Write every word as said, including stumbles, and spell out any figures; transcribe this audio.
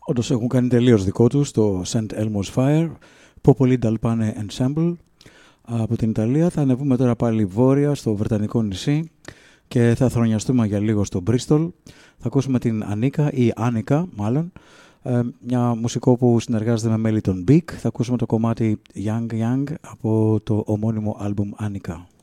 όντως έχουν κάνει τελείως δικό τους το Saint Elmo's Fire, Popoli dal Pane Ensemble από την Ιταλία. Θα ανεβούμε τώρα πάλι βόρεια στο Βρετανικό νησί και θα θρονιαστούμε για λίγο στο Bristol. Θα ακούσουμε την Ανίκα ή Άνικα μάλλον, μια μουσικό που συνεργάζεται με μέλη των Big. Θα ακούσουμε το κομμάτι Young Young από το ομώνυμο άλμπουμ Άνικα.